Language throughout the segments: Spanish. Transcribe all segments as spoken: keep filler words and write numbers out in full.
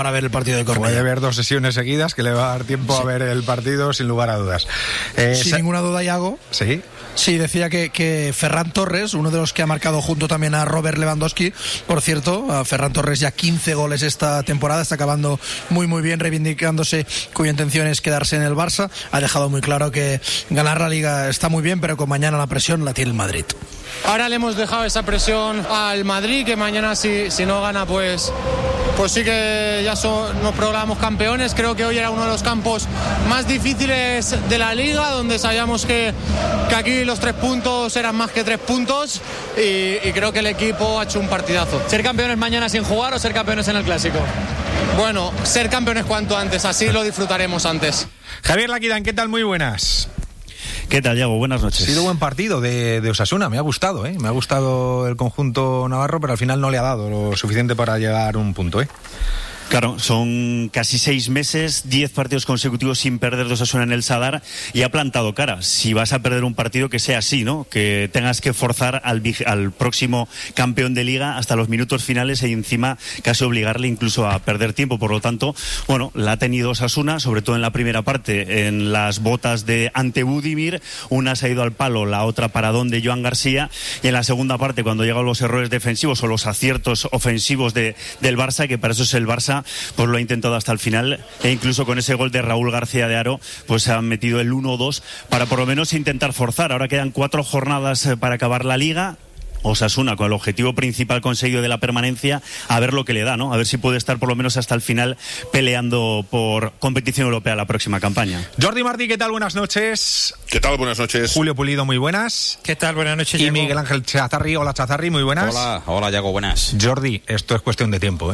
para ver el partido de Cornellá. Puede ver dos sesiones seguidas que le va a dar tiempo sí. a ver el partido sin lugar a dudas. Eh, sin sa- ninguna duda, Iago. Sí. Sí, decía que, que Ferran Torres, uno de los que ha marcado junto también a Robert Lewandowski, por cierto, a Ferran Torres ya quince goles esta temporada, está acabando muy muy bien, reivindicándose, cuya intención es quedarse en el Barça. Ha dejado muy claro que ganar la Liga está muy bien, pero con mañana la presión la tiene el Madrid. Ahora le hemos dejado esa presión al Madrid, que mañana si, si no gana pues, pues sí que ya son, nos proclamamos campeones. Creo que hoy era uno de los campos más difíciles de la Liga, donde sabíamos que, que aquí los tres puntos eran más que tres puntos y, y creo que el equipo ha hecho un partidazo. ¿Ser campeones mañana sin jugar o ser campeones en el Clásico? Bueno, ser campeones cuanto antes, así lo disfrutaremos antes. Javier Laquidán, ¿qué tal? Muy buenas. ¿Qué tal, Iago? Buenas noches. Ha sido buen partido de, de Osasuna, me ha gustado, ¿eh? Me ha gustado el conjunto navarro, pero al final no le ha dado lo suficiente para llegar a un punto, ¿eh? Claro, son casi seis meses, diez partidos consecutivos sin perder de Osasuna en el Sadar y ha plantado cara. Si vas a perder un partido, que sea así, ¿no? Que tengas que forzar al, al próximo campeón de Liga hasta los minutos finales y encima casi obligarle incluso a perder tiempo. Por lo tanto, bueno, la ha tenido Osasuna, sobre todo en la primera parte, en las botas de Ante Budimir. Una se ha ido al palo, la otra paradón de Joan García. Y en la segunda parte, cuando llegan los errores defensivos o los aciertos ofensivos de, del Barça, que para eso es el Barça, pues lo ha intentado hasta el final, e incluso con ese gol de Raúl García de Haro pues se han metido el uno dos para por lo menos intentar forzar. Ahora quedan cuatro jornadas para acabar la Liga. Osasuna con el objetivo principal conseguido de la permanencia, a ver lo que le da, ¿no? A ver si puede estar por lo menos hasta el final peleando por competición europea la próxima campaña. Jordi Martí, ¿qué tal? Buenas noches. ¿Qué tal? Buenas noches. Julio Pulido, muy buenas. ¿Qué tal? Buenas noches, Y Iago. Miguel Ángel Chazarri. Hola, Chazarri, muy buenas. Hola, hola, Iago, buenas. Jordi, esto es cuestión de tiempo, ¿eh?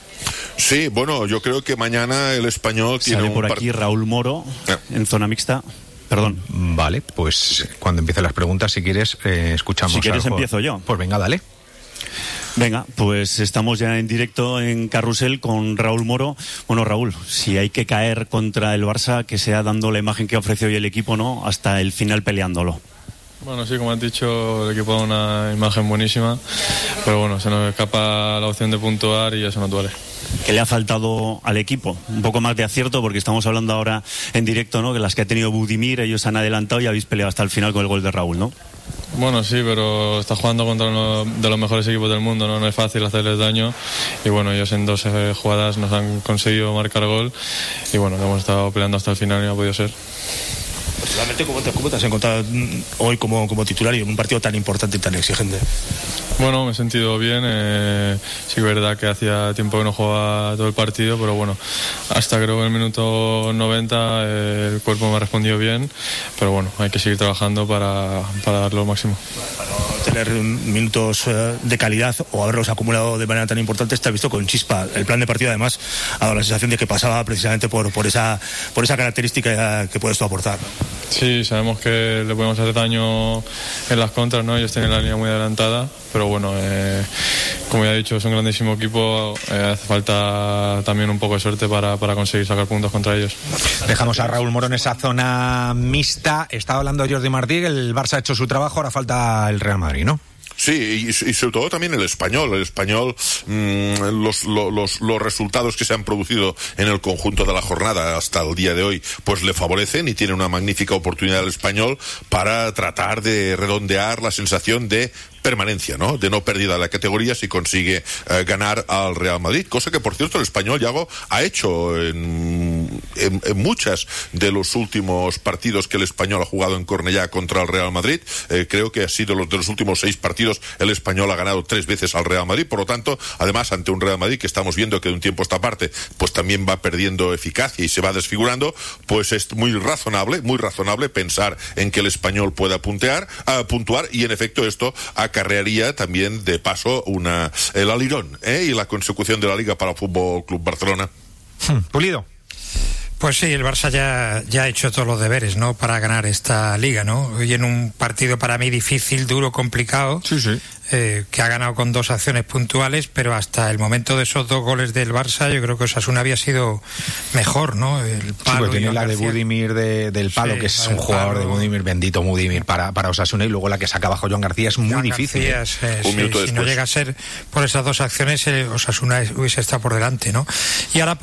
Sí, bueno, yo creo que mañana el Español tiene Sale un por part... aquí Raúl Moro eh. en zona mixta. Perdón. Vale, pues cuando empiecen las preguntas, si quieres, eh, escuchamos. Si quieres algo. empiezo yo. Pues venga, dale. Venga, pues estamos ya en directo en Carrusel con Raúl Moro. Bueno, Raúl, si hay que caer contra el Barça, que sea dando la imagen que ofrece hoy el equipo, ¿no? Hasta el final peleándolo. Bueno, sí, como has dicho, el equipo da una imagen buenísima, pero bueno, se nos escapa la opción de puntuar y eso nos duele. ¿Qué le ha faltado al equipo? Un poco más de acierto, porque estamos hablando ahora en directo, ¿no? Que las que ha tenido Budimir, ellos han adelantado y habéis peleado hasta el final con el gol de Raúl, ¿no? Bueno, sí, pero está jugando contra uno de los mejores equipos del mundo, ¿no? No es fácil hacerles daño y bueno, ellos en dos eh, jugadas nos han conseguido marcar gol y bueno, hemos estado peleando hasta el final y no ha podido ser. Personalmente, ¿cómo te, cómo te has encontrado hoy como, como titular y en un partido tan importante y tan exigente? Bueno, me he sentido bien. Eh, sí que es verdad que hacía tiempo que no jugaba todo el partido, pero bueno, hasta creo que en el minuto noventa eh, el cuerpo me ha respondido bien, pero bueno, hay que seguir trabajando para, para darlo lo máximo. Para no tener minutos eh, de calidad o haberlos acumulado de manera tan importante, te has visto con chispa. El plan de partido además ha dado la sensación de que pasaba precisamente por, por, esa, por esa característica que puedes tú aportar. Sí, sabemos que le podemos hacer daño en las contras, ¿no? Ellos tienen la línea muy adelantada, pero bueno, eh, como ya he dicho, es un grandísimo equipo, eh, hace falta también un poco de suerte para, para conseguir sacar puntos contra ellos. Dejamos a Raúl Moro en esa zona mixta. Estaba hablando Jordi Martí, el Barça ha hecho su trabajo, ahora falta el Real Madrid, ¿no? Sí, y, y sobre todo también el Español. El Español, mmm, los, los, los resultados que se han producido en el conjunto de la jornada hasta el día de hoy, pues le favorecen y tiene una magnífica oportunidad el Español para tratar de redondear la sensación de permanencia, ¿no? De no pérdida de la categoría si consigue eh, ganar al Real Madrid, cosa que por cierto el Español, Iago, ha hecho en, en, en muchas de los últimos partidos que el Español ha jugado en Cornellá contra el Real Madrid. Eh, creo que ha sido los de los últimos seis partidos el Español ha ganado tres veces al Real Madrid, por lo tanto, además ante un Real Madrid que estamos viendo que de un tiempo a esta parte pues también va perdiendo eficacia y se va desfigurando, pues es muy razonable, muy razonable pensar en que el Español pueda puntear, uh, puntuar y en efecto esto ha acarrearía también de paso una el alirón ¿eh? y la consecución de la Liga para el Fútbol Club Barcelona. Hmm, Pulido. Pues sí, el Barça ya, ya ha hecho todos los deberes, ¿no? Para ganar esta liga, ¿no? Hoy en un partido para mí difícil, duro, complicado. Sí, sí. Eh, que ha ganado con dos acciones puntuales, pero hasta el momento de esos dos goles del Barça yo creo que Osasuna había sido mejor, ¿no? El palo, sí, tiene la García. de Budimir de, del palo, sí, que es un jugador de Budimir, bendito Budimir para, para Osasuna, y luego la que saca abajo Joan García es muy Joan difícil. García, ¿eh? eh, sí, si no llega a ser por esas dos acciones, eh, Osasuna hubiese estado por delante, ¿no? Y ahora